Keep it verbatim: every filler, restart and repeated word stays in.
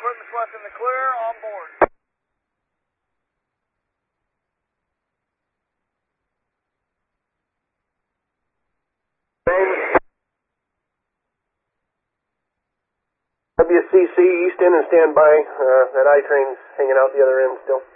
equipment's left in the clear, on board. W C C, Easton, and stand by. Uh, that I-train's hanging out the other end still.